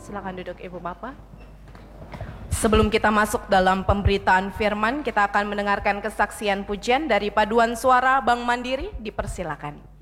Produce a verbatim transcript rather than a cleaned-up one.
Silakan duduk Ibu Bapak. Sebelum kita masuk dalam pemberitaan firman, kita akan mendengarkan kesaksian pujian dari Paduan Suara Bank Mandiri. Dipersilakan.